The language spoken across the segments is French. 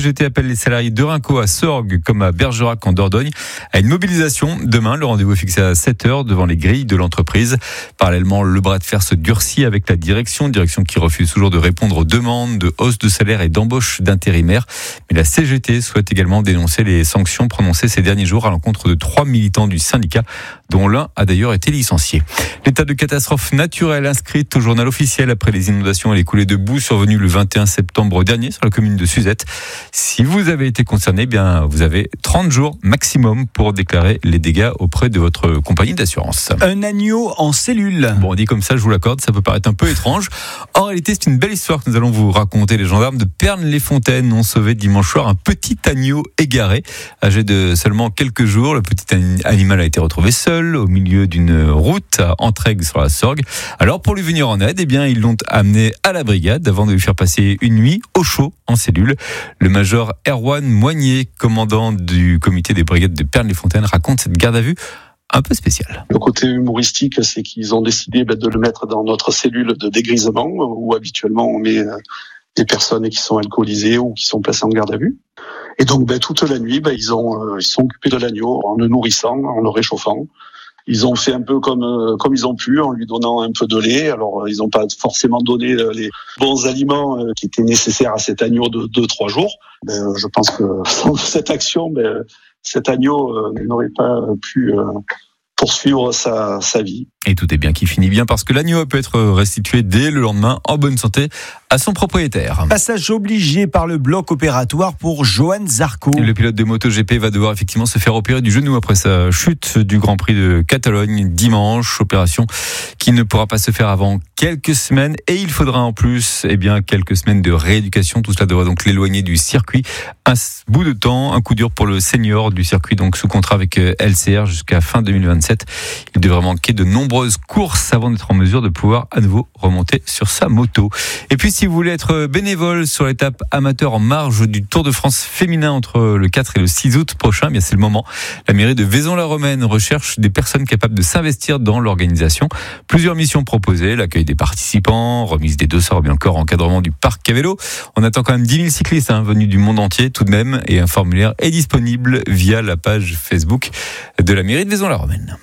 CGT appelle les salariés de Rinco à Sorgues comme à Bergerac en Dordogne à une mobilisation demain. Le rendez-vous est fixé à 7h devant les grilles de l'entreprise. Parallèlement, le bras de fer se durcit avec la direction qui refuse toujours de répondre aux demandes de hausse de salaire et d'embauche d'intérimaires. Mais la CGT souhaite également dénoncer les sanctions prononcées ces derniers jours à l'encontre de 3 militants du syndicat, dont l'un a d'ailleurs été licencié. L'état de catastrophe naturelle inscrite au journal officiel après les inondations et les coulées de boue survenues le 21 septembre dernier sur la commune de Suzette. Si vous avez été concerné, vous avez 30 jours maximum pour déclarer les dégâts auprès de votre compagnie d'assurance. Un agneau en cellule. Bon, on dit comme ça, je vous l'accorde, ça peut paraître un peu étrange. En réalité, c'est une belle histoire que nous allons vous raconter. Les gendarmes de Pernes-les-Fontaines ont sauvé dimanche soir un petit agneau égaré, âgé de seulement quelques jours. Le petit animal a été retrouvé seul au milieu d'une route à Entraigues sur la Sorgue. Alors, pour lui venir en aide, ils l'ont amené à la brigade avant de lui faire passer une nuit au chaud en cellule. Le major Erwan Moignier, commandant du comité des brigades de Pernes-les-Fontaines, raconte cette garde à vue un peu spécial. Le côté humoristique, c'est qu'ils ont décidé de le mettre dans notre cellule de dégrisement, où habituellement on met des personnes qui sont alcoolisées ou qui sont placées en garde à vue. Et donc toute la nuit, ils sont occupés de l'agneau en le nourrissant, en le réchauffant. Ils ont fait un peu comme ils ont pu, en lui donnant un peu de lait. Alors, ils n'ont pas forcément donné les bons aliments qui étaient nécessaires à cet agneau de 2-3 jours. Je pense que sans cette action, cet agneau n'aurait pas pu poursuivre sa vie. Et tout est bien qui finit bien parce que l'agneau peut être restitué dès le lendemain en bonne santé à son propriétaire. Passage obligé par le bloc opératoire pour Johan Zarco. Le pilote de MotoGP va devoir effectivement se faire opérer du genou après sa chute du Grand Prix de Catalogne dimanche. Opération qui ne pourra pas se faire avant quelques semaines et il faudra en plus quelques semaines de rééducation. Tout cela devrait donc l'éloigner du circuit. Un bout de temps, un coup dur pour le senior du circuit, donc sous contrat avec LCR jusqu'à fin 2027. Il devrait manquer de nombreuses courses avant d'être en mesure de pouvoir à nouveau remonter sur sa moto. Et puis si vous voulez être bénévole sur l'étape amateur en marge du Tour de France féminin entre le 4 et le 6 août prochain, c'est le moment. La mairie de Vaison-la-Romaine recherche des personnes capables de s'investir dans l'organisation. Plusieurs missions proposées, l'accueil des participants, remise des dossards, bien encore encadrement du parc à vélo. On attend quand même 10 000 cyclistes venus du monde entier tout de même, et un formulaire est disponible via la page Facebook de la mairie de Vaison-la-Romaine.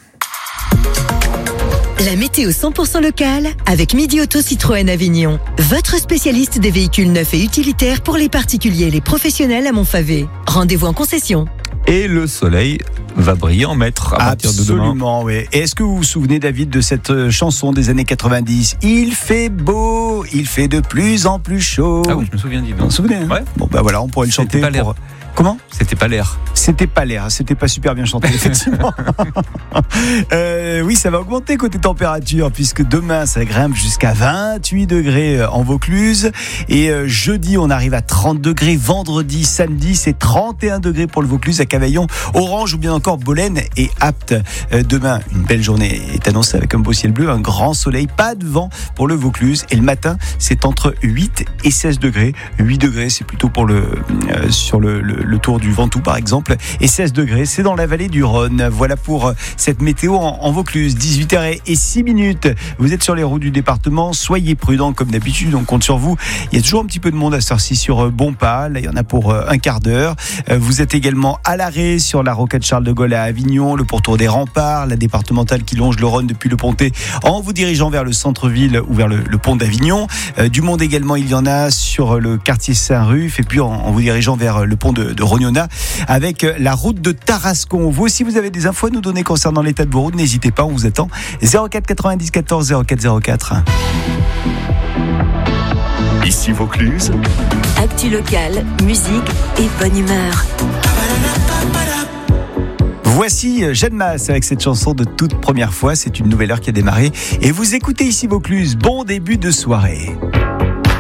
La météo 100% locale avec Midi Auto Citroën Avignon. Votre spécialiste des véhicules neufs et utilitaires pour les particuliers et les professionnels à Montfavet. Rendez-vous en concession. Et le soleil va briller en maître à partir de demain. Absolument, oui. Est-ce que vous vous souvenez, David, de cette chanson des années 90 ? Il fait beau, il fait de plus en plus chaud. Ah oui, je me souviens d'Yves. Vous vous souvenez ? Ouais. Bon, voilà, on pourrait le chanter. C'était pas l'air. Comment ? C'était pas l'air. C'était pas l'air, c'était pas super bien chanté, effectivement. Oui, ça va augmenter côté température, puisque demain, ça grimpe jusqu'à 28 degrés en Vaucluse. Et jeudi, on arrive à 30 degrés. Vendredi, samedi, c'est 31 degrés pour le Vaucluse, à Cavaillon, Orange ou bien encore Bolène et Apt. Demain, une belle journée est annoncée avec un beau ciel bleu, un grand soleil, pas de vent pour le Vaucluse. Et le matin, c'est entre 8 et 16 degrés. 8 degrés, c'est plutôt pour sur le tour du Ventoux, par exemple. Et 16 degrés, c'est dans la vallée du Rhône. Voilà pour cette météo en Vaucluse. 18h06. Vous êtes sur les routes du département. Soyez prudents comme d'habitude. On compte sur vous. Il y a toujours un petit peu de monde à cette heure-ci sur Bonpas. Là, il y en a pour un quart d'heure. Vous êtes également à l'arrêt sur la rocade Charles de Gaulle à Avignon, le pourtour des Remparts, la départementale qui longe le Rhône depuis le Pontet en vous dirigeant vers le centre-ville ou vers le pont d'Avignon. Du monde également, il y en a sur le quartier Saint-Ruf et puis en vous dirigeant vers le pont de Rognona avec la route de Tarascon. Vous aussi, vous avez des infos à nous donner concernant l'état de vos routes, n'hésitez pas, on vous attend. 04 90 14 04 04. Ici Vaucluse. Actu locale, musique et bonne humeur. Voici Jeanne Masse avec cette chanson de toute première fois. C'est une nouvelle heure qui a démarré. Et vous écoutez Ici Vaucluse. Bon début de soirée.